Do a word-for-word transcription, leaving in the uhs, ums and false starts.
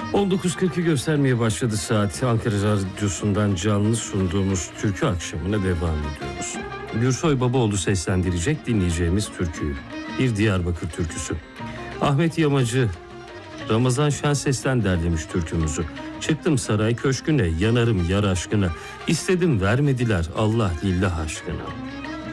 on dokuz kırkı göstermeye başladı saat. Ankara Radyosu'ndan canlı sunduğumuz türkü akşamına devam ediyoruz. Gürsoy Babaoğlu seslendirecek dinleyeceğimiz türküyü. Bir Diyarbakır türküsü. Ahmet Yamacı, Ramazan Şenses'ten derlemiş türkümüzü. Çıktım saray köşküne, yanarım yar aşkına. İstedim vermediler Allah lillah aşkına.